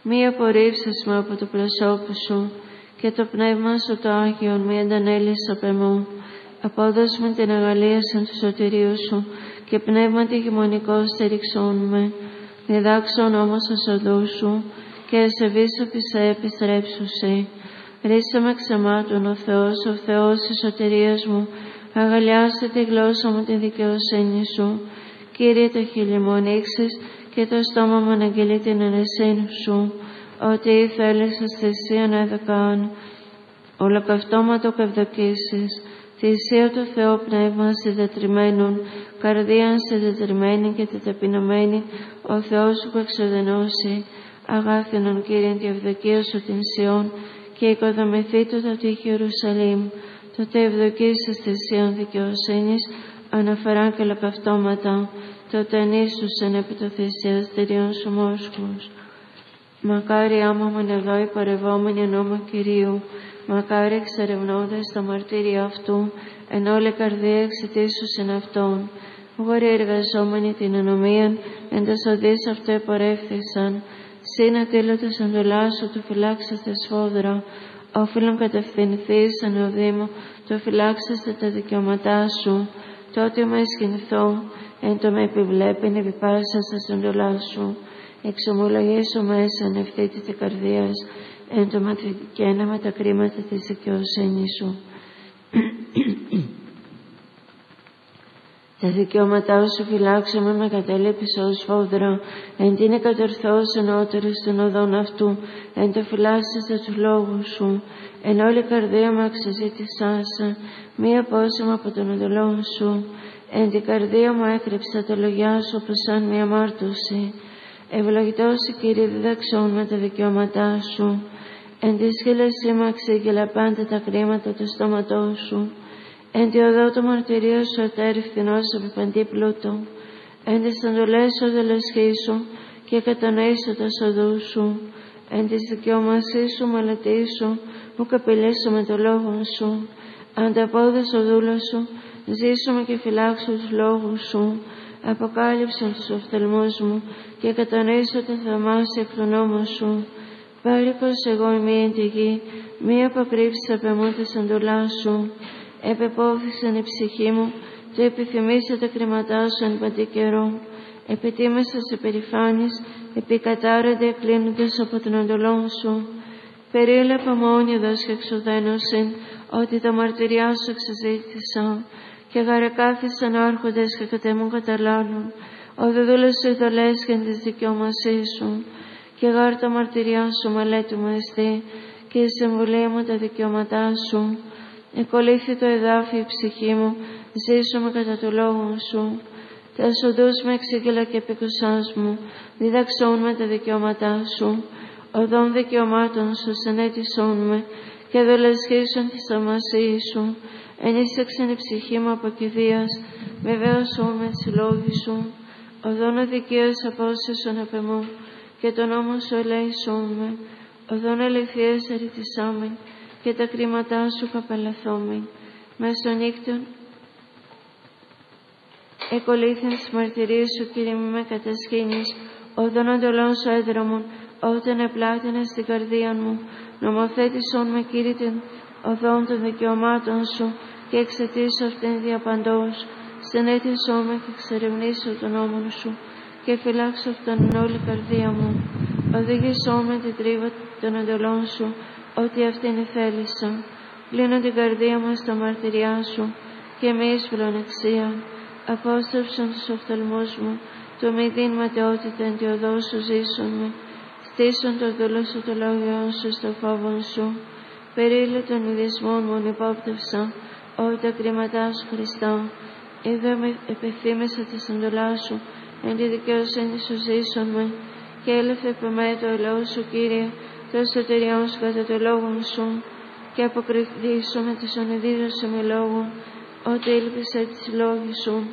Μη απορρίψεις με από το προσώπου σου και το πνεύμα σου το Άγιον μη αντανέλεις απ' εμού. Απόδος με την αγαλίαση του σωτηρίου σου και πνεύματι γημονικό στηριξών με. Διδάξον όμως ως οδού σου και εσεβείς σε επιστρέψουσι. Ρίσε με ξεμάτων ο Θεός της σωτηρίας μου, αγαλιάστε τη γλώσσα μου τη δικαιοσύνη σου. Κύριε, το χείλη μου ανοίξεις και το στόμα μου αναγγελεί την αιρεσύνη σου. Ότι θέλεις θυσίαν εδωκάν, ολοκαυτώματο καυδοκίσεις, θυσία του Θεού πνεύμα συντετριμένων, καρδίαν συντετριμένη και τεταπεινωμένη, ο Θεός σου που εξοδενώσει, αγάθινον Κύριε τη ευδοκία σου την Σιών, και οικοδομηθεί το τύχη Ιερουσαλήμ, τότε ευδοκίσεις θυσίαν δικαιοσύνης, αναφορά και ολοκαυτώματα, τότε ενίσουσεν επί το θυσιαστηρίων σου μόσχους. Μακάρι άμωμεν εδώ οι παρευόμενοι εν όμα Κυρίου, μακάρι εξερευνώντες τα μαρτύρια αυτού, εν όλη καρδία εξητήσουσιν αυτόν. Γόροι εργαζόμενοι την ανομίαν, εν τας οδείς αυτό επορεύθησαν, συν ατήλωτος εντολάς σου του φυλάξαστε σφόδρα, όφιλον κατευθυνθείς εν οδήμο, το φυλάξαστε τα δικαιώματά σου, τότε με εσχυνθώ, εν το με επιβλέπειν επιπάσαστα εντολά σου. Εξομολογήσω μέσα εν ευθύτητη καρδίας, εν το ματικένα με τα κρίματα της δικαιοσύνης σου. Τα δικαιώματά σου φυλάξομαι με κατέληψη ως σφόδρα, εν την εκατορθώς ενώτερης των οδών αυτού, εν το φυλάξεσαι του λόγου σου, εν όλη καρδία μου αξιζήτησάσα, μη απόσημα από τον εντολών σου, εν την καρδία μου έκρυψα τα λόγια σου όπως σαν μια μάρτωση. Ευλογητός Κύριε διδαξών με τα δικαιώματά σου, εν τη σχέλεσή μου εξήγηλα πάντα τα κρίματα του στόματός σου, εν τη οδό του μαρτυρίου σου ατέρι φθηνός από παντή πλούτο, εν τις εντολές σου δελεσχίσου και κατανοήσω τα οδούς σου, εν της δικαιωμασής σου μελετήσου, μου καπηλήσω με το λόγο σου, ανταπόδεσο δούλο σου, ζήσουμε και φυλάξω τους λόγους σου, αποκάλυψαν τους οφθαλμούς μου και κατανοήσω τα θαυμάσια εκ του νόμου σου. Πάρικος εγώ ημί εν τη γη, μη αποκρύψεις απ' εμού της εντολάς σου. Επεπόθησαν η ψυχή μου, το επιθυμήσα τα κριματά σου εν παντή καιρό. Επιτίμησα σε περηφάνεις, επικατάρονται κλείνοντες από την εντολών σου. Περίλεπα μόνιδος και εξουδένωσιν, ότι τα μαρτυριά σου εξαζήτησα. Και γαρεκάθησαν άρχοντες και κατέμουν καταλάνουν, ο δεδούλες ειδωλές και εν της δικαιωμασής σου. Και γάρ τα μαρτυριά σου μελέτη μου εστί, και η συμβουλή μου τα δικαιώματά σου. Εκολύθη το εδάφιο η ψυχή μου, ζήσομαι κατά του λόγου σου. Τα οδούς με εξήγηλα και επικουσάς μου, διδαξών με τα δικαιώματά σου. Οδών δικαιωμάτων σου συνέτησόν με, και δολεσχίσουν τη θαυμασία σου. Ενίσεξεν η ψυχή μου από κηδείας, βεβαίωσόν με τις λόγοι σου. Οδόν αδικίας απόσεσον απ' εμού, και τον νόμο σου ελέησόν με. Οδόν αληθείας αριτισάμεν, και τα κρίματά σου καπελαθόμεν. Μέσω νύκτων εκολύθην τις μαρτυρίες σου, Κύριε, μη με κατασχήνεις. Οδόν αντολών σου έδρομον, όταν επλάτηνες στην καρδία μου. Νομοθέτησόν με, Κύριε, την οδόν των δικαιωμάτων σου, και εξαιτήσω αυτήν διαπαντός. Συνέτησό με και εξερευνήσω τον νόμο σου, και φυλάξω αυτόν εν όλη καρδία μου. Οδήγησό με την τρίβα των εντολών σου, ότι αυτήν θέλησα. Κλείνω την καρδία μου στα μαρτυριά σου, και μη εις φιλονεξία. Απόστρεψον τους οφθαλμούς μου, το μη δίν ματαιότητα εν τη οδό σου ζήσον με. Στήσον το δούλο σου το λόγιό σου στο φόβον σου. Περίλε των ειδισμών μου υπόπτευσα, ό τα κρίματά σου Χριστά. Είδα με επιθύμησα τη εντολά σου, εν τη δικαιοσύνη σου ζήσον με. Και έλεφε επ' εμέ το ελαιό σου, Κύριε, το σωτηριόν σου κατά το λόγο σου. Και αποκριθήσω με τη ονειδίδα σου με λόγο, ότι ήλπισα τις λόγοι σου.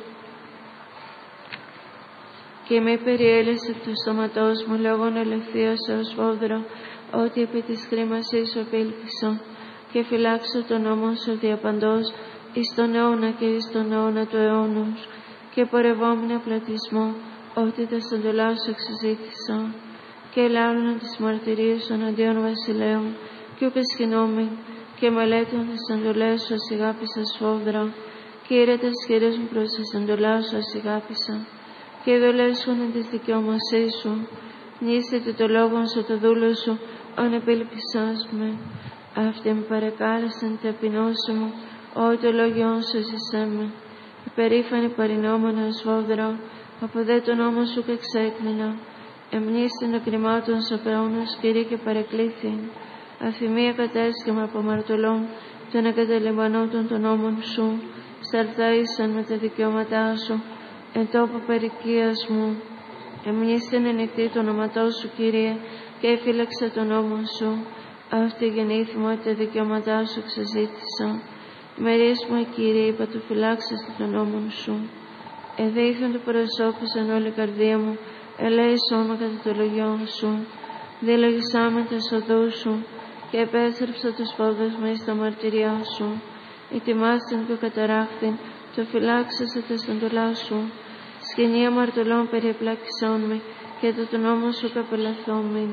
Και με περιέλυσε εκ του στόματός μου λόγων ελευθείας ως σφόδρα, ότι επί της κρίμασής σου απήλπισα. Και φυλάξω τον νόμο σου διαπαντός, εις τον αιώνα και εις τον αιώνα του αιώνος. Και πορευόμουν πλατισμό, ότι τα στοντολά σου εξαζήτησα. και ελάλουν τις μαρτυρίες των αντίον βασιλέων, και ουπεσχυνόμην, και μελέτων τις εντολές σου ασηγάπησα σφόδρα, και ήρετες χείρες μου προς τις εντολάς σου ασηγάπησα, και οι δολές σου είναι της δικαιωμασής σου, νήσετε το λόγον σου το δούλο σου, ον επίλπισάς με. Αυτή με παρεκάλεσαν ταπεινώση μου, ό το λόγιόν σου ζησέ με. Υπερήφανη παρεινόμενα σφόδρα, από δε τον νόμο σου και ξέκνηνα. Εμνήστην των κρυμάτων σου πεώνος, Κύριε, και παρεκλήθην. Αφημία κατέσχεμα από μαρτωλών, των εγκαταλειμμανών των νόμων σου, σταλθάησαν με τα δικαιώματά σου, εν τόπο περικίας μου. Εμνήστην ενοιχτή το όνοματό σου, Κύριε, και έφυλαξα τον νόμο σου. Αυτή γεννήθη ότι τα δικαιώματά σου ξεζήτησα. Μερίες μου, Κύριε, είπα του φυλάξαστε τον νόμο σου. Εδείχνουν του προσώπου σαν όλη η καρδία μου, ελέησόν με κατά το λογιόν σου. Δίλογησά με τα σοδού σου, και επέστρεψα τους πόδους με στα μαρτυριά σου. Ετοιμάστην και καταράχθην, το φυλάξεσαι τα στοντολά σου. Σκηνή αμαρτωλών περιεπλάκησόν με, και το νόμο σου καπελαθόμην.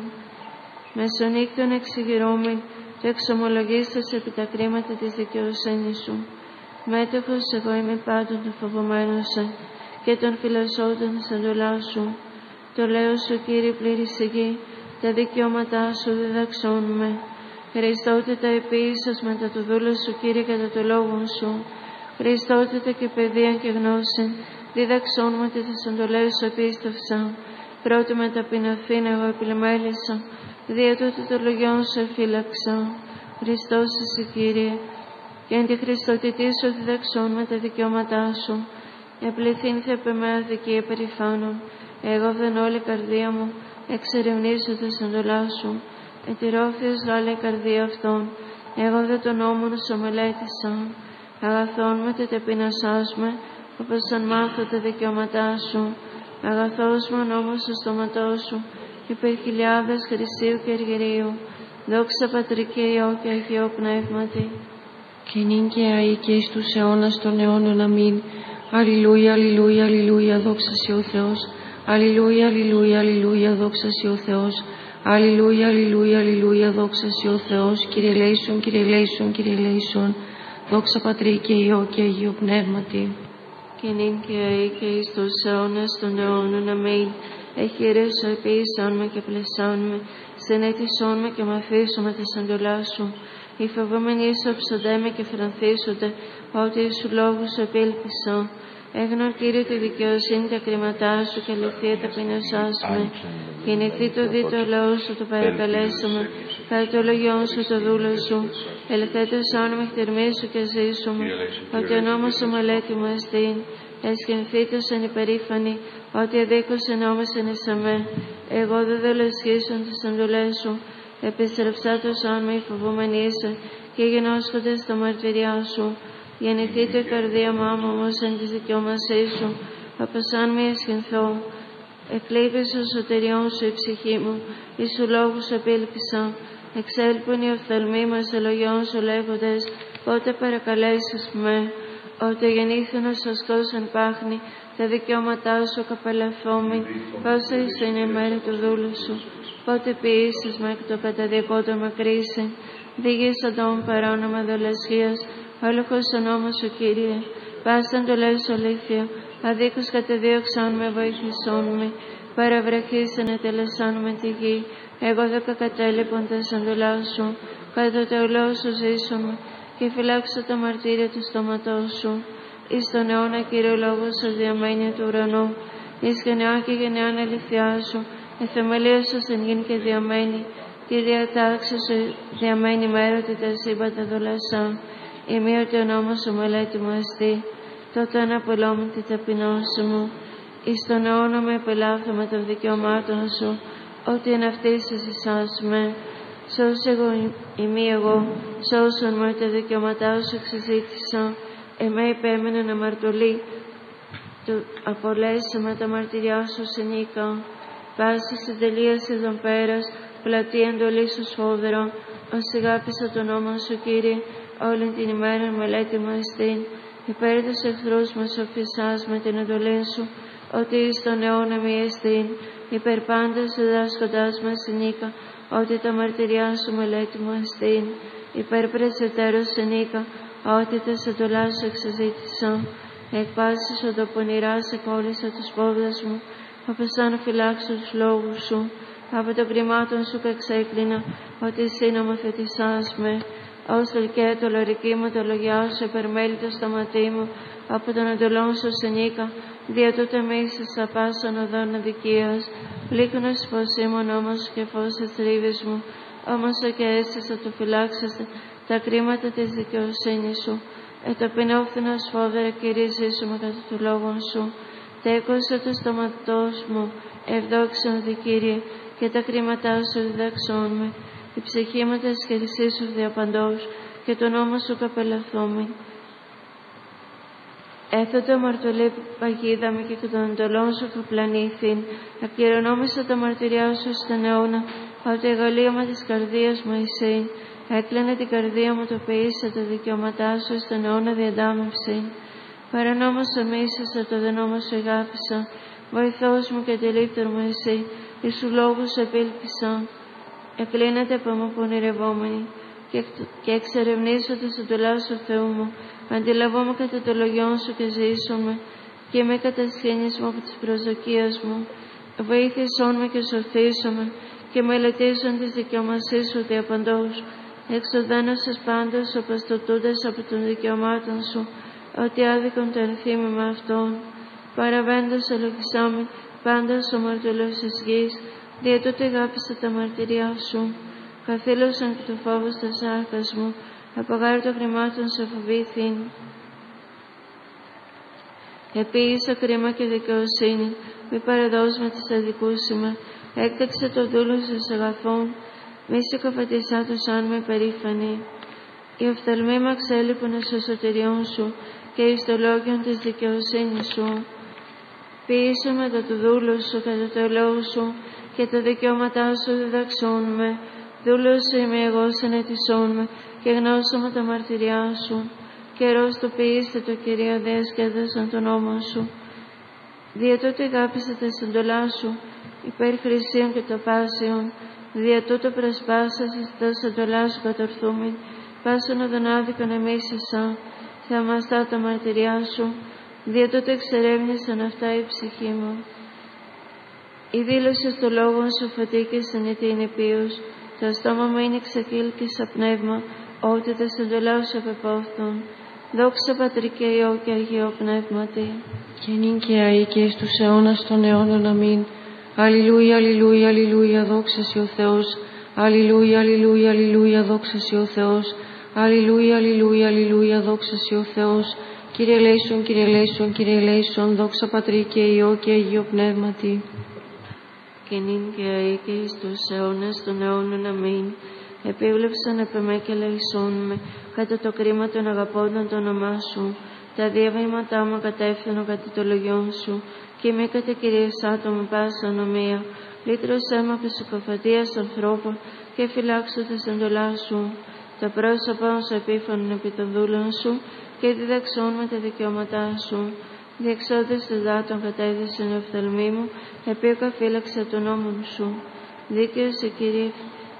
Μεσονύκτων εξηγηρώμην, το εξομολογήσας επί τα κρίματα της δικαιοσύνης σου. Μέτοχος εγώ είμαι πάντων των φοβωμένων σε, και των φυλασσόντων της εντολάς σου. Το λέω σου, Κύριε, πλήρης η γη, τα δικαιώματά σου διδαξών με. Χριστότε τα επίησας μετά το δούλο σου, Κύριε, κατά το λόγο σου. Χριστότε τα και παιδεία και γνώση, διδαξών με τις εντολές σου επίστευσα. Πρώτη με ταπεινωθήν εγώ επιλεμέλησα, δια τούτο το λογιόν σου εφύλαξα. Χριστός εσύ, Κύριε, και εν τη Χριστότητή σου διδαξών με τα δικαιώματά σου. Επληθύνθη επ' εμέ αδικία περηφάνων, εγώ δεν όλη η καρδία μου εξερευνήσω τα εντολά σου. Ετηρώθης λάλη η καρδία αυτών, εγώ δεν τον νόμον σου μελέτησα. Αγαθόν με τε ταπεινωσάς με, όπως αν μάθω τα δικαιώματά σου. Αγαθός με ο νόμος στο στόματό σου, υπερ χιλιάδες χρυσίου και αργυρίου. Δόξα Πατρί και Υιό και Αγιό Πνεύματι. Και νυν και αεί και εις τους αιώνας των αιώνων. Αμήν. Αλληλούια, αλληλούια, αλληλούια, δόξα σοι ο Θεός. Αλληλούια, αλληλούια, αλληλούια, δόξα σοι ο Θεός. Αλληλούια, αλληλούια, αλληλούια, δόξα σοι ο Θεός. Κύριε ελέησον, Κύριε ελέησον, Κύριε ελέησον. Δόξα Πατρί και Υιό και Αγιό Πνεύματι. Και νυν και αεί και εις τους αιώνας των αιώνων. Αμήν. Εχειρέσω επίησόν με και πλαισόν με, συνέτησόν με και μαθήσομαι τα εντολά σου. Οι φοβόμενοι σου ψοντέ και φρανθίσονται, ότι σου λόγου σου επίλπισσα. Έγνω, Κύριε, τη δικαιοσύνη τα κρίματά σου και αληθεία ταπεινωσάς με. Γεννηθεί το δι το λαό σου το παρακαλέσουμε, κατά το λογιόν σου το δούλο σου. Ελθέτως όνομα χτυρμή σου και ζήσουμε, ότι ο νόμος σου μελέτη μου εστίν. Εσχυνθήτως εν υπερήφανη, ότι αδίκως ενόμεσεν εις αμέ. Εγώ δεν δολεσχίσουν τις εντολές σου, επιστρεψάτως αν με φοβούμενοι είσαι, και γεννόσχονται στα μαρτυριά σου. Γεννηθείτε η καρδία μου όμως εν της δικαιωμασής σου, όπως αν μη εσχυνθώ. Εκλείπεις ο σωτεριών σου η ψυχή μου, εις σου λόγους επίλπισα. Εξέλπουν οι οφθαλμοί μας ελογιών σου λέγοντες, πότε παρακαλέσεις με. Ότι γεννήθην ο σασκός εν πάχνη, τα δικαιώματά σου καπελαθόμην, πόσα είσαι είναι η μέρα του δούλου σου. Πότε ποιήσεις με εκ το καταδικό το μακρύσιν, δίγησαν τον παρόνομα δολασχίας, όλοχος ο νόμος σου, Κύριε. Πάσαν το λες αλήθεια, αδίκως κατεδίωξαν με βοηθησόν με, παραβραχής ενετελεσάν με τη γη. Εγώ δε κακατέλειπον τα εντολά σου, κατά το αιωλό σου ζήσομαι, και φυλάξω τα μαρτύρια του στόματός σου. Εις τον αιώνα, Κύριε, ο λόγος σου διαμένει του ουρανού, εις γενεά και γενεάν αληθιά σου, εθεμελία σου εν γην και διαμένει, τη διατάξη σου διαμένει μέρωτη τα σύμπαντα δολασσά. Ημί ότι ο νόμος σου μελέτη μου εστί, τότε αναπολόμουν την ταπεινώση μου. Εις τον αιώνα με επελάθω με των δικαιωμάτων σου, ότι εν αυτής εσάς με. Σώσε εγώ, σώσον με τα δικαιώματά σου εξεζήτησα. Εμέ υπέμενε να μαρτωλεί, του απολέσει με τα μαρτυριά σου συνήκα. Πάση συντελείαση των πέρας, πλατή εντολή σου σφόδρο. Ως αγάπησα τον νόμο σου, Κύριε, όλη την ημέρα μελέτη μου εστίν. Υπέρ τους εχθρούς μας οφεισάς με την εντολή σου, ότι εις τον αιώνα μη εστίν. υπερπάντας διδάσκοντάς μας συνήκα, ότι τα μαρτυριά σου μελέτη μου εστίν, υπερπρεσετέρως συνήκα, ότι τα σεντολάς σου εξαζήτησα, εκ πάσης οδοπονηράς εκόλλησα τους πόδας μου, απεσάνω φυλάξω τους λόγους σου, από των κρυμάτων σου εξέκλεινα, ότι εσύ νομοθετησάς με, ως λυκέτο λορική μου το λογιά σου επερμέλητο στα ματί μου, από τον εντολών σου συνήκα, δια τούτε μίσησα πάσαν οδόν αδικίας, πλήκνος πως ήμουν όμως και φως εθρύβης μου, όμως και αίσθησα το φυλάξαστε τα κρίματα της δικαιοσύνης σου, εταπεινόφθηνος φόβερα κηρύσσουμε κατά του λόγων σου, τέκωσε το στοματός μου, ευδόξαν δικήριε, και τα κρίματά σου διδαξών με, η ψυχή μου τα σχερισή σου διαπαντός, και τον νόμο σου καπελαθόμη. Έθετο αμαρτωλή παγίδα με και των εντολών σου καπλανήθην, ακυρωνόμησα τα μαρτυριά σου στον αιώνα, από το εγαλίωμα της καρδίας μου εσύ, έκλαινε την καρδία μου το ποιήσα τα δικαιώματά σου στον αιώνα διαντάμευση. Παρανόμωσα μίσησα το δενόμα σου εγάπησα, βοηθός μου και τελείπτερ μου εσύ, εις σου λόγους επήλπισα. Εκλίνεται από μου πονηρευόμενη και εξερευνήσω τις εντολάς σου Θεού μου, αντιλαβόμαι κατά το λογιόν σου και ζήσομαι και με κατασχήνεις μου από τις προσδοκίες μου. Βοήθησόν με και σωθήσομαι και μελετήσον τις δικαιωμασίες σου διαπαντός. Εξοδένωσες πάντως οπαστοτούντες από των δικαιωμάτων σου, ότι άδικον το ενθύμη με αυτόν. Παραβέντος ελογισάμι πάντως ο μαρτωλός της γης, δια τούτο αγάπησα τα μαρτυριά σου. Καθήλωσαν και το φόβο στα σάρκας μου, απαγάρει το χρημάτων σε φοβήθην. Επίησα κρίμα και δικαιοσύνη, μη παραδώσει με τις αδικούσιμα, έκταξε το δούλο σας αγαθών, μη σε καφατισά τους αν με περήφανη. Οι οφθαλμοί μου εξέλιπουν εις εσωτεριών σου και εις το λόγιον της δικαιοσύνης σου. Ποιήσω μετά το δούλο σου κατά το λόγο σου και τα δικαιώματά σου διδαξών με. Δούλος σου είμαι εγώ συνετισών με και γνώσαμε τα μαρτυριά σου. Καιρός το ποιήστε το Κυρία διασκέδασαν τον νόμο σου. Δια τούτο αγάπησα τα εντολά σου, υπέρ χρυσίων και τοπάσεων. Δια τούτο προσπάσασες τα εντολά σου κατορθούμην. Πάσον οδον άδικον εμίσησα, θεαμαστά τα μαρτυριά σου. Δια τούτο εξερεύνησαν αυτά η ψυχή μου. Η δήλωση στο λόγο σου φωτίκης εν ητή είναι πίους. Το στόμα μου είναι ξεκύλκησα πνεύμα, ότι τα εντολά σου απεπόφθουν. Δόξα Πατρί και Υιό και Αγίο Πνεύματι. Και νυν και αεί και εις τους αιώνας των αιώνων. Αμήν. Αλληλούια, αλληλούια, αλληλούια, δόξα σοι ο Θεός. Αλληλούια, αλληλούια, αλληλούια, δόξα σοι ο Θεός. Αλληλούια, αλληλούια, αλληλούια, δόξα σοι ο Θεός. Κύριε ελέησον, Κύριε ελέησον, Κύριε ελέησον, δόξα Πατρί και Υιό και Αγίο Πνεύματι. Και νυν και αεί και εις τους αιώνας των αιώνων. Αμήν. Επίβλεψαν επ' εμέ και ελεησόν με, κατά το κρίμα των αγαπώντων το όνομά σου. Τα διαβήματά μου κατεύθυνο κατά το λογιόν σου, και μη κατακυρίασά το με πάσα ονομία. Λύτρωσέ με από συκοφαντίας ανθρώπων και φυλάξω τις εντολάς σου. Τα πρόσωπα σου επίφανον επί των δούλων σου και διδαξών με τα δικαιώματά σου. Διεξόδες των δάτων κατέδυσαν οι οφθαλμοί μου, επίοκα φύλαξε τον νόμον σου. Δίκαιος Κύριε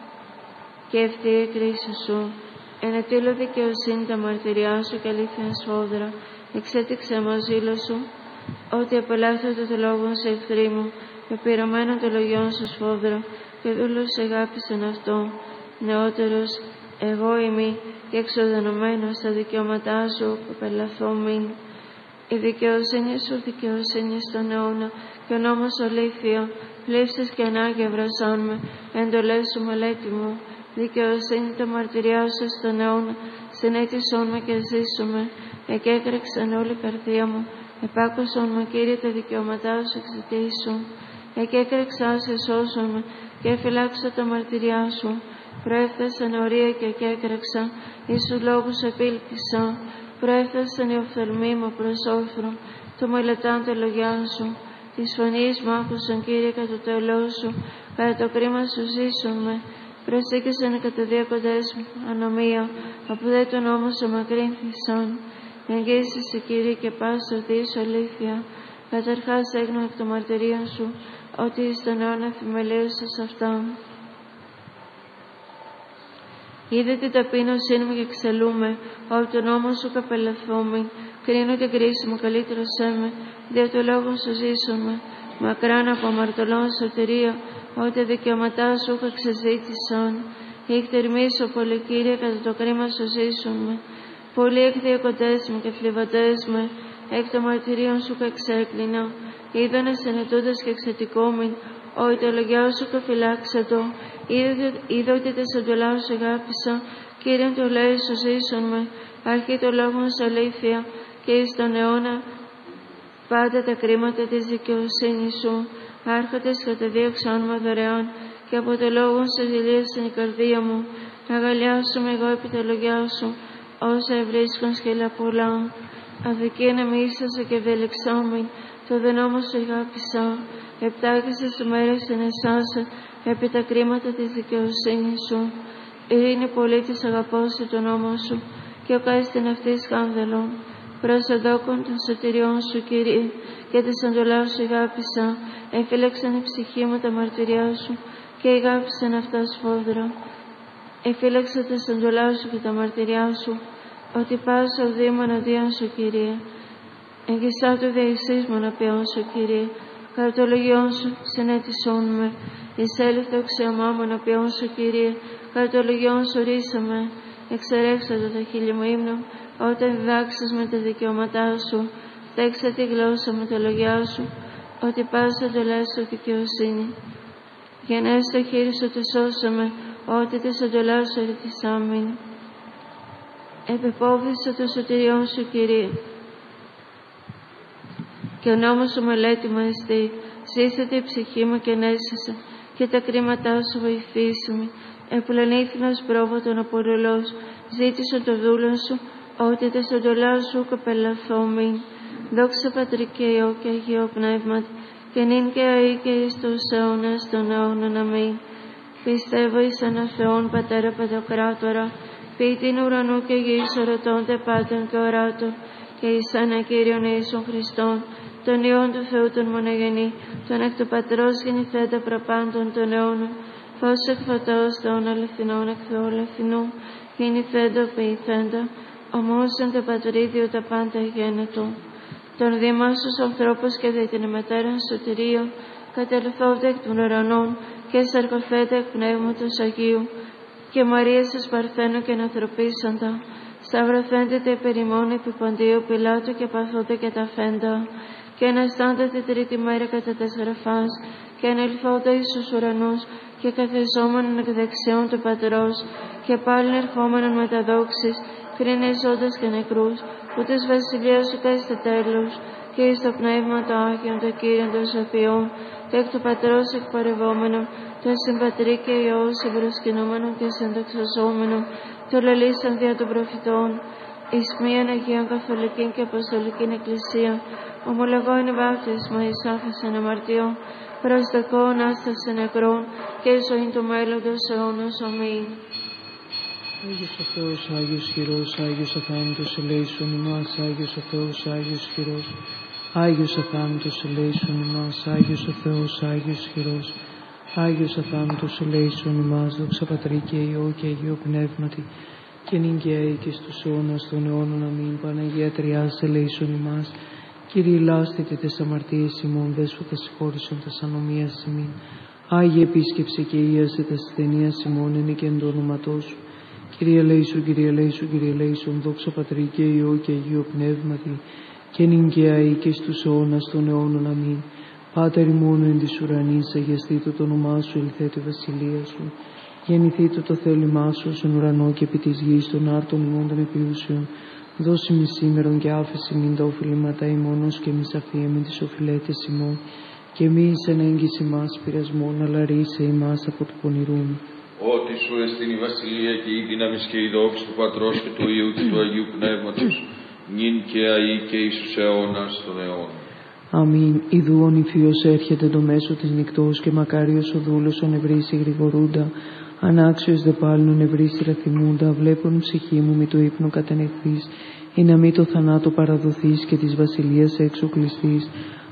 και ευθεία κρίση σου. Ενετήλω δικαιοσύνη τα μαρτυριά σου και αλήθεια σφόδρα. Εξέτηξε μας ζήλο σου, ότι απελάθεται το λόγο σε εχθροί μου, επειρωμένο το λογιόν σου σφόδρα, και δούλος αγάπησαν αυτό. Νεότερος εγώ ημί και εξοδενωμένος στα δικαιώματά σου απελαθόμην. Η δικαιοσύνη σου δικαιοσύνη στον αιώνα και ο νόμος αλήθεια, πλήψεις και ανάγκη βρασάν με, εντολές σου μελέτη μου. Δικαιοσύνη τα μαρτυριά σου στον αιώνα, συνέτησόν με και ζήσομαι, εκέκρεξαν όλη η καρδία μου, επάκουσον με Κύριε τα δικαιώματά σου εξητήσου, εκέκρεξά σε σώσον με και φυλάξω τα μαρτυριά σου, προέφτασαν ορία και εκέκρεξα, εις σου λόγους επήλπισα, προέφτασαν οι οφθαλμοί μου προς όφρο, το μελετάν τα λογιά σου, της φωνής μου άκουσαν Κύριε κατά το ελό σου, κατά το κρίμα σου ζήσον με. Προσήκησαν κατά διάκοντες μου ανομία, από δε τον νόμο σου μακρύνθησαν. Εγγύησαι Κύριε και πάσα ορθή σου αλήθεια. Καταρχάς έγνω εκ των μαρτυρίων σου, ότι εις τον αιώνα θυμελίωσες αυτά. Είδε την ταπείνωσή μου και εξελούμε, από τον νόμο σου καπελαθούμε. Κρίνω την κρίση μου, καλύτερος έμαι, δια του λόγου σου ζήσομαι. Μακράν από αμαρτωλών σωτηρία, ότι δικαιώματά σου εξεζήτησαν. Εκτερμήσω πολύ, Κύριε, κατά το κρίμα σου ζήσομαι. Πολλοί εκδιωκοντές μου και θλιβωτές με, εκ των μαρτυρίων σου εξέκλεινα. Είδανε συνετούντες και εξαιτικόμην, ότι το λογιό σου κοφυλάξατο. Είδε ότι τα σαντολά σου αγάπησα, Κύριε το λέει σου ζήσον με. Αρχή το λόγο σου αλήθεια, και εις τον αιώνα πάντα τα κρίματα της δικαιοσύνης σου. Άρχοντες καταδίωξαν με δωρεάν, και από το λόγο σου δηλίασαν η καρδία μου. Αγαλιάσουμε εγώ επί τα λογιά σου, όσα ευρίσκουν σκελά πολλά. Αδικία μίσασα και ευελεξάμην, το δε νόμο σου αγάπησα. Επτάκησες ημέρες ενεσάσα, επί τα κρίματα της δικαιοσύνης σου. Ειρήνη πολίτης αγαπώ σε το νόμο σου, και ο κάστην αυτής σκάνδαλον. Προς αδόκον των σωτηριών σου, Κύριε, και τη αντολά σου αγάπησα. Εφύλαξαν η ψυχή μου τα μαρτυριά σου, και αγάπησαν αυτά σφόδρα. Εφύλαξα τα αντολά σου και τα μαρτυριά σου, ότι πάσα οδήμων εναντίον σου, Κύριε. Εγγυσά του διαησής μου εναντίον σου, Κύριε. Κατά το λογιόν σου συνέτησόν με. Εισέλθω αξιωμά μου εναντίον σου, Κύριε. Κατά το λογιόν σου ρίσαμε. Εξερέξατε τα χείλη μου ύμνο, όταν διδάξεις με τα δικαιώματά σου. Φταίξα τη γλώσσα με τα λογιά σου, ότι πάσα το λες σου δικαιοσύνη. Γενές το χείρι σου τη σώσαμε, ότι τη αντολά σου ερετησάμην. Επεπόβησε το σωτηριόν σου, Κύριε, και ο νόμος σου μελέτη μου εστί. Ζήσατε η ψυχή μου και ενέσισε, και τα κρίματά σου βοηθήσιμη. Επλανήθηνος πρόβατον απολολός, ζήτησον το δούλον σου, ότι τα σαντολά σου καπελαθόμην. Δόξα Πατρί και Υιό και Αγίο Πνεύματι, και νυν και αεί και εις τους αιώνας των αιώνων. Αμήν. Πιστεύω εις ένα Θεόν Πατέρα Παντοκράτορα, ποιητήν ουρανού και γης ορατώνται πάντων και οράτων, και εις ένα Κύριον Ιησούν Χριστόν, τον Υιόν του Θεού τον μονογενή, τον εκ του Πατρός γεννηθέντα προπάντων των αιώνων, φως εκ φωτός των αληθινών εκ Θεού αληθινού, γεννηθέντα ποιηθέντα, ομόσεν το Πατρίδιο τα πάντα γένετο. Τον δήμασους ανθρώπους και δι' την ημετέραν σωτηρία, κατελθόνται εκ των ουρανών και σαρκωθέντα εκ Πνεύματος Αγίου, και Μαρίας εις Παρθένου και ανθρωπίσαντα, σταυρωθέντε περιμόν επί Ποντίου Πιλάτου και παθόνται και τα φέντα, και αναστάντα τη τρίτη μέρα κατά 4 φάς, και ανελθόντα εις τους ουρανούς, και καθιζόμενον εκ δεξιών του Πατρός, και πάλιν ερχόμενον με τα δόξης, κρίνες ζώντας και νεκρούς, που της βασιλείας σου καίσте τέλος, και εις το Πνεύμα το Άγιον, το Κύριον των Σοφιών, το εκ του Πατρός εκπορευόμενο, το συμπατρί και Υιός εμπροσκυνόμενο και συνταξιζόμενο, το λαλήσαν δια των προφητών, εις μίαν Αγίαν Καθολικήν και Αποστολικήν Εκκλησία, ομολογώ εν βάπτισμα εις άφεσεν αμαρτιών, προσδοκώ ανάσταση νεκρών και ζωή του μέλλοντος αιώνος. Αμήν. Άγιος ο Θεός, Άγιος χειρός, Άγιος αθάνατος ελέησον ημάς, Άγιος ο Θεός, Άγιος χειρός, Άγιος αθάνατος ελέησον ημάς, Άγιος ο Θεός, Άγιος χειρός, Άγιος αθάνατος ελέησον ημάς, δόξα Πατρί και Υιό και Αγίο Πνεύματι, και νυν και αεί και στους αιώνας των αιώνων. Αμήν. Παναγία Τριάς ελέησον ημάς, Κύριε λάστητε τες αμαρτίες ημών, δέσποτα συγχώρησον τας ανομίας ημών. Άγιε επίσκεψε και ίασε τας ασθενείας ημών, εν και εν το όνοματό σου. Κύριε ελέησον, Κύριε ελέησον, Κύριε ελέησον, δόξα Πατρί και Υιό και Αγίο Πνεύματι, και νυν και αεί και στους αιώνας των αιώνων. Αμήν. Πάτερ ημών εν της ουρανής, αγιαστήτω το όνομά σου, ελθέτω η βασιλεία σου. Γεννηθήτω το θέλημά σου, στον ουρανό και επί της γης, των άρτων ημών των επιούσεων. Δώσει μη σήμερον και άφεση μην τα οφειλήματα ημών, και μη αφίεμεν τις οφειλέτες ημών, και μη εις ενέγγιση μας πειρασμόν, αλλά ρίσε ημάς από του πονηρούν. Ότι σου εστίν η βασιλεία και η δύναμη και η δόξη του Πατρός και του Υιού και του Αγίου Πνεύματος, νυν και αεί και εις τους αιώνας των αιώνων. Αμήν. Ιδού ο νηφίος έρχεται το μέσο της νυκτός, και μακάριος ο δούλος ο νευρίσει γρηγορούντα, ανάξιος δε πάλινον ευρύσει ραθυμούντα, βλέπουν ψυχή μου μη το ύπνο κατενεχθείς, ή να μη το θανάτο παραδοθείς και της βασιλείας έξω κλειστείς.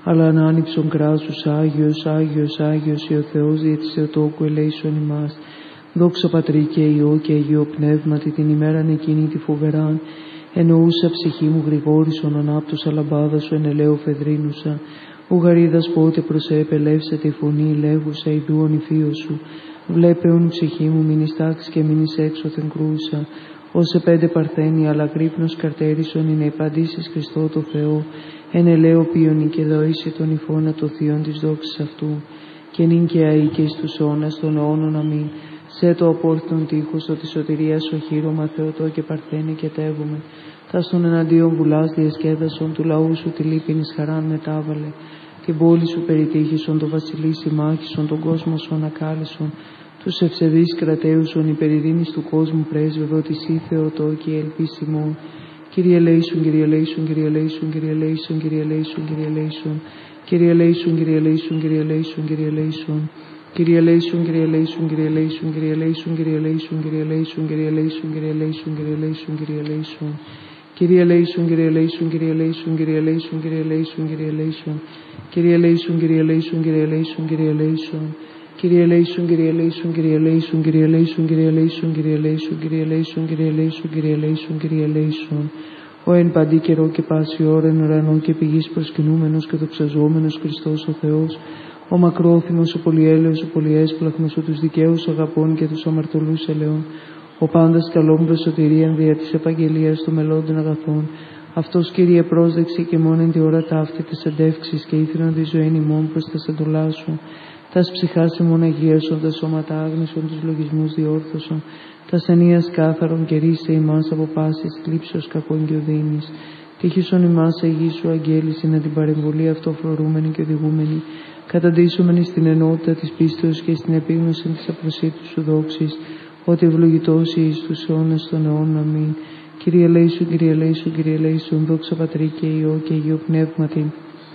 αλλά ανάνυψον κράσους, Άγιος, Άγιος, Άγιος, ο Θεός δια της Θεοτόκου ελέησον ημάς. Δόξα Πατρί και Υιό και Αγίο Πνεύματι, την ημέραν εκείνη τη φοβεράν, εννοούσα ψυχή μου γρηγόρησον, ανάπτωσα λαμπάδα σου, ενελέω φεδρίνουσα. Ο γαρίδας πότε προσεπελεύσεται η φωνή, λέγουσα ιδούον η φύο σου. Βλέπεον ψυχή μου, μην εις τάξη και μην εις έξωθεν κρούσα. Όσε 5 παρθένη, αλλά κρύπνος καρτέρισον, είναι υπαντήσεις Χριστό το Θεό. Ενελέω ποιονι και δοήσει τον υφώνα το θείον της δόξης αυτού. Και νυν και αεί και εις τους αιώνας των αιώνων αμήν. Σε το απόρθιτον τείχος, το της σωτηρίας σου οχύρωμα, Θεοτό και παρθένη και τεύομαι. Θα στον εναντίον βουλάς διασκέδασον, του λαού σου τη λύπηνης χαράν μετάβαλε. Την πόλη σου περιτύχησον, το βασιλεί συμμάχησον, τον κόσμο σου ανακάλεσον. Τους ευσεβείς κρατέουσον, υπερειρήνης του κόσμου πρέσβευε, ότι εσύ Θεοτό και η ελπίσιμον. Κύριε ελέησον, Κύριε ελέησον, Κύριε ελέησον, Κύριε ελέησον, Κύριε ελέησον, Κύριε ελέησον. Κύριε ελέησον, Κύριε ελέησον, Κύριε ελέησον, Κύριε ελέησον. Κύριε ελέησον, Κύριε ελέησον, Κύριε ελέησον, Κύριε ελέησον, Κύριε ελέησον, Κύριε ελέησον, Κύριε ελέησον, Κύριε ελέησον, Κύριε ελέησον, Κύριε ελέησον. Κύριε ελέησον, Κύριε ελέησον, Κύριε ελέησον, Κύριε ελέησον, Κύριε ελέησον, Κύριε ελέησον. Κύριε ελέησον, Κύριε ελέησον, Κύριε ελέησον, Κύριε ελέησον. Κύριε ελέησον, Κύριε ελέησον, Κύριε ελέησον, Κύριε ελέησον, Κύριε ελέησον, Κύριε ελέησον, Κύριε ελέησον, Κύριε ελέησον, Κύριε ελέησον, Κύριε ελέησον. Ο εν παντή καιρό και πάση ώρα εν ουρανό και πηγής προσκυνούμενος και δοξαζόμενος Χριστός ο Θεός, ο μακρόθυμος, ο πολυέλεος, ο πολυέσπλαχνος, ο τους δικαίους αγαπών και τους αμαρτωλούς ελαιών, ο πάντας καλόν προς σωτηρίαν δια της επαγγελίας των μελλόντων αγαθών. Αυτός, Κύριε, πρόσδεξη και μόνο εν τη ώρα ταύτη της εντεύξης και ήθελαν τη ζωή ημών προς τα σεντολά σου. Τας ψυχάς ημών αγίασον, τα σώματα άγνησον, τους λογισμούς διόρθωσον, τας ενίας κάθαρον και ρίσε ημάς από πάσης κλήψεως κακών και οδύνης. Τύχησον ημάς Αγίου σου αγγέλιση να την παρεμβολή αυτοφρορούμενη και οδηγούμενη, καταντήσομενη στην ενότητα της πίστεως και στην επίγνωση της απροσίτου σου δόξης, ότι ευλογητός εις τους αιώνας των αιώνων αμήν. Κύριε ελέησον, Κύριε ελέησον, Κύριε ελέησον, δόξα Πατρί και Υιό και Αγίο Πνεύματι,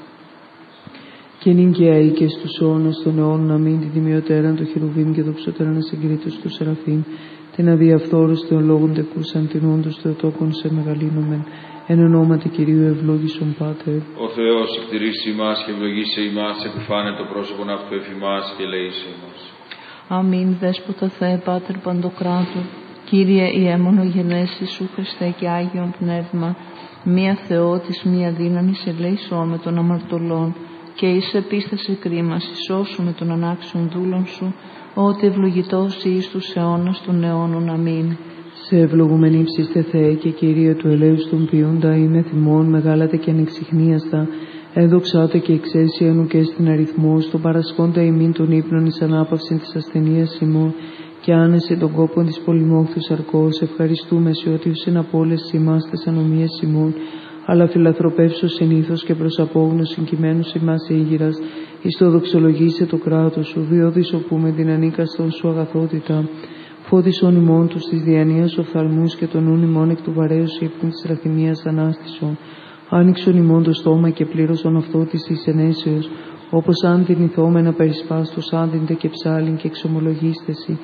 και νυν και αεί και στους αιώνας των αιώνων αμήν. Την τιμιωτέραν το χερουβίμ και δοξωτέραν ασυγκρίτως του Σεραφείμ, την αδιαφθόρους των λόγων τεκούσαν, την όντως Θεοτόκον σε μεγαλύνομεν, εν ονόματι Κυρίου ευλόγησον Πάτερ. Ο Θεός εκτηρήσει ημάς και ευλογήσει ημάς, επιφάνε το πρόσωπον αυτού εφημάς και ελεήσει ημάς. Αμήν. Δέσποτα Θεέ Πάτερ Παντοκράτου, Κύριε ιέμονο γενέση σου Χριστέ και Άγιον Πνεύμα, μία Θεότης, μία δύναμης ελέησόν με των αμαρτωλών, και εις επίσταση κρίμας ισώσου με τον ανάξιον δούλον σου, ότι ευλογητός εις τους αιώνας των αιώνων αμήν. Σε ευλογούμενη ύψιστε Θεέ και Κύριε του ελέους των ποιούντα, είμαι θυμών μεγάλατε και ανεξιχνίαστα, έδοξάτε και εξαίσια ενουκέ στην αριθμό, στον παρασχόντα ημίν των ύπνων εις ανάπαυση της ασθενείας ημών, και άνεση των κόπων της πολυμόχθου σαρκός, ευχαριστούμε σε ότι ουσιν από όλες ημάς τες ανομίες ημών, αλλά φιλαθροπεύσω συνήθως και προς απόγνωση κειμένους ημάς ήγηρας, εις το δοξολογήσε το κράτος σου, διόδης όπου με την ανίκαστον σου αγαθότητα, φώτισον ημών τους της διανοίας οφθαλμούς και τον ούν ημών εκ του βαρέως ύπνου της ραθυμίας ανάστησον, άνοιξον ημών το στόμα και πλήρωσον αυτό της εις ενέσεως, όπως αν την ηθόμενα περισπάστος άντιντε και ψάλιν και εξομολογίστεση,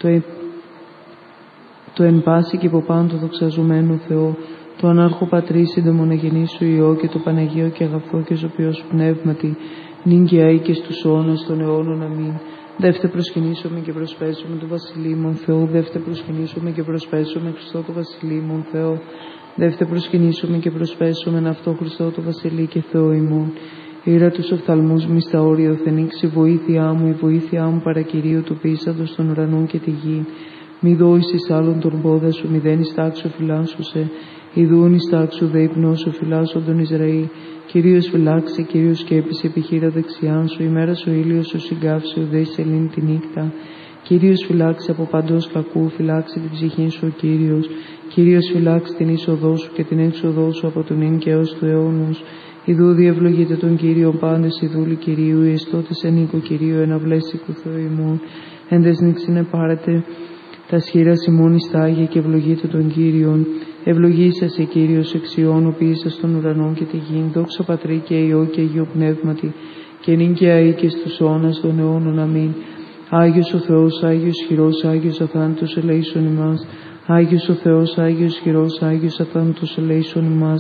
το εν πάση και υποπάντο δοξαζομένου Θεό, το ανάρχο Πατρί συντομοναγενή σου Υιό και το Παναγίο και αγαθό και ζωπιός πνεύματι, νυν και αεί και στους αιώνας των αιώνων αμήν. Δεύτε προσκυνήσομαι και προσπέσουμε του Βασιλείμων Θεό, δεύτε προσκυνήσομαι και προσπέσουμε Χριστό το Βασιλείμων Θεό, δεύτε προσκυνήσομαι και προσπέσουμε αυτό Χριστό το Βασιλεί και Θεό ημών. Ήρα τους οφθαλμούς μη στα όρια οθενήξει, βοήθειά μου, η βοήθειά μου παρακυρίου του πίσαντος των ουρανών και τη γη. Μη δόησης άλλον τον πόδα σου, μηδέν εις τάξου φυλάσσουσε, ιδούν εις τάξου δε υπνώσου φυλάσσον τον Ισραήλ. Κυρίως φυλάξει, Κυρίως σκέπησε επιχείρα δεξιάν σου, ημέρας ο ήλιος σου συγκάψει, ουδέ σελήνη τη νύχτα. Κυρίως φυλάξει από παντός κακού, φυλάξει την ψυχή σου ο Κύριος. Κυρίως φυλάξει την είσοδό σου και την έξοδό σου από τον ίν και έως του αιώνους. Ιδού διευλογείτε τον Κύριο πάντες οι δούλοι Κυρίου, οι εστώτες εν οίκο Κυρίου, εν αυλέσικου Θεού ημών. Εν τες νύξινε πάρετε τα σχήρας ημών εις τα Άγια και ευλογείτε τον Κύριον. Ευλογήσασε Κύριος εξιών, ο ποιήσας των ουρανών και τη γην. Δόξα Πατρί και Υιό και Αγίο Πνεύματι, και νυν και αεί και στους αιώνας των αιώνων αμήν. Άγιος ο Θεός, Άγιος χειρός, Άγιος αθάνατος ελέησον ημάς. Άγιος ο Θεός, Άγιος χειρός, Άγιος αθάνατος ελέησον ημάς.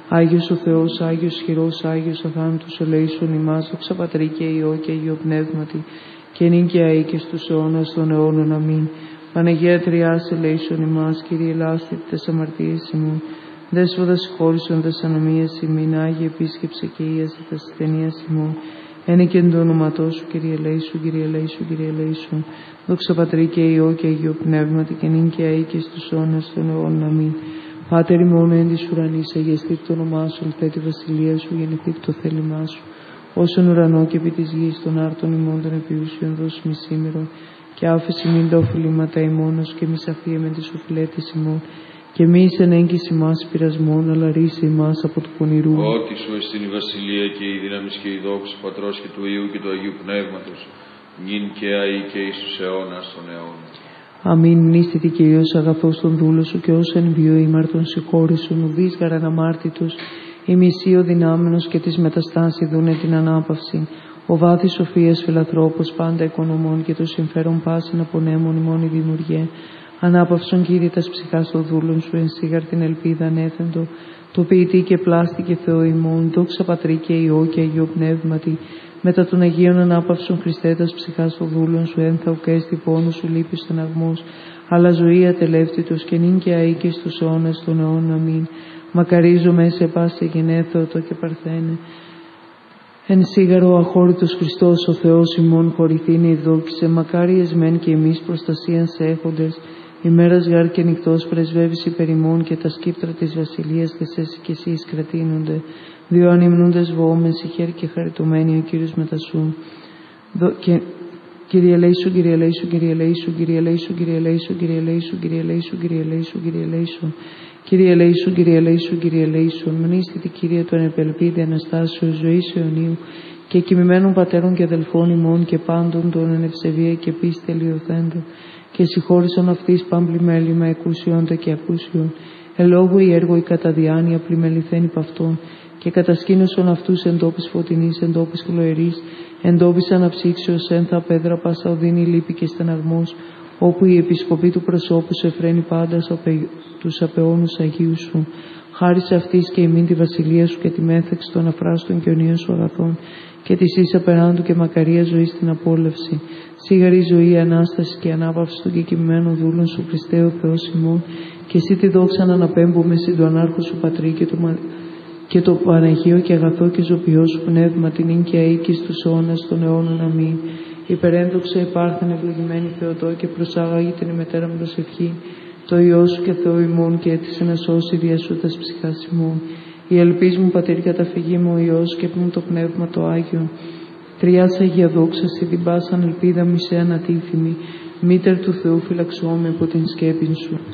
Άγιος ο Θεός, Άγιος χειρός, Άγιος αθάνατος, ελέησον ημάς, δόξα Πατρί και Υιό και Αγίο Πνεύματι, και νυν και αεί και στους αιώνας των αιώνων. Αμήν. Παναγία Τριάς, ελέησον ημάς, Κύριε ελάσθητε τες αμαρτίες ημών. Δέσποτα συγχώρησον τες ανομίες ημίν, Άγιε επίσκεψε και ίασε τες ασθενείας ημών. Ένε και εν το όνοματό σου, Κύριε ελέησον, Κύριε ελέησον, Κύριε ελέησον. Δόξα Πατρί και Υιό και Αγίο Πνεύματι, και νυν και αεί και στους αιώνας των αιώνων. Αμήν. Πάτερ ημών εν της ουρανής, αγιαστήτω το όνομά σου, ελθέ τη βασιλεία σου, γεννηθήτω το θέλημά σου. Όσον ουρανό και επί της γης, των άρτων ημών των επιούσιων δώσουμε σήμερα, και άφηση μην τα οφειλήματα ημώνος, και μη σαφία με τις οφειλέτες ημών, και μη εις εν έγκυση μας πειρασμών, αλλά ρίσε ημάς από του πονηρού. Ότι σου εστίν η βασιλεία και η δύναμη και η δόξα του Πατρός και του Υιού και του Αγίου Πνεύματος, νυν και αεί και εις τους αιώνας των αιώνων. Αμήν. Μνήστητη Κυρίως αγαθός τον δούλο σου, και ως εν βίο ήμαρτον συγχώρησον, ουδείς γαρ αναμάρτητος, η μισή ο δυνάμενος και της μεταστάση δούνε την ανάπαυση. Ο βάθης σοφίας φιλαθρόπος πάντα οικονομών, και το συμφέρον πάσιν απονέμων ημών η δημιουργέ. Ανάπαυσον Κύριε τας ψυχάς των δούλων σου, εν σίγαρ την ελπίδα ανέθεντο, το ποιητή και πλάστη και Θεό ημών, δόξα Πατρί και Υιό και Αγίο Πνεύματι, μετά των Αγίων ανάπαυσον Χριστέ τας ψυχάς των δούλων σου, ένθα ουκέστη πόνου σου λύπης στεναγμός, αλλά ζωή ατελεύτητος, και νυν και αεί και στους αιώνας των αιώνων. Αμήν. Μακαρίζομαι σε πάση γενέθεωτο και παρθένε. Εν σίγαρο αχώρητος Χριστός ο Θεός ημών χωρηθήνει δόξησε, μακάριες μεν και εμείς προστασίαν σε έχοντες, ημέρας γάρ και νυχτός πρεσβεύεις υπερ ημών, και τα σκύπτρα της βασιλείας θεσέσαι και εσείς κρατείνονται. Δύο ανυμνούντες βοόμες ηχέρ και χαριτωμένοι ο Κύριος μετασού. Κύριε ελέησον, Κύριε ελέησον, Κύριε ελέησον, Κύριε ελέησον, Κύριε ελέησον, Κύριε ελέησον, Κύριε ελέησον, Κύριε ελέησον, Κύριε ελέησον. Κύριε ελέησον, Κύριε ελέησον, Κύριε ελέησον. Μνήστητη Κύριε τον επελπίδη Αναστάσεως ζωής αιωνίου, και κοιμημένων πατέρων και αδελφών ημών, και πάντων των εν ευσεβία και πίστη ελιοθέντων, και συγχώρησον αυτής πάμπλη μέλημα εκούσιοντα και ακούσιον. Ελόγω η έργο η κατά διάνοια πλημεληθέν υπ' αυτών, και κατασκήνωσον αυτούς εν τόπης φωτεινής, εν τόπης χλωερής, εν τόπης αναψύξεως, ένθα πέδρα πάσα οδύνη λύπη και στεναγμός, όπου η επισκοπή του προσώπου σου εφραίνει πάντα τους απεώνους Αγίου σου. Χάρισε αυτής και ημίν τη βασιλεία σου, και τη μέθεξη των αφράστων και ονείων σου αγαθών, και της ίσα περάντου και μακαρία ζωή στην απόλαυση. Σίγαρη ζωή, ανάσταση και ανάπαυση των κεκοιμημένων δούλων σου, Χριστέ ο Θεός ημών, και εσύ τη δόξα να αναπέμπουμε συν του ανάρχου σου Πατρί και το Παναγίο και αγαθό και ζωπιό σου πνεύμα, την ίν και αεί και στους αιώνας των αιώνων. Αμήν. Υπερένδοξα υπάρχεν ευλογημένη Θεοτό, και προσάγαγε την ημετέρα μου προσευχή, το Υιό σου και Θεό ημών, και έτησε να σώσει δια σου τας ψυχάς ημών. Η ελπίς μου Πατήρ καταφυγή μου ο Υιός, και μου το Πνεύμα το Άγιο. Τριάς Αγία δόξα σε την πάσαν ελπίδα μη σε ανατίθυμη, μήτερ του Θεού φυλαξόμαι από την σκέπην σου.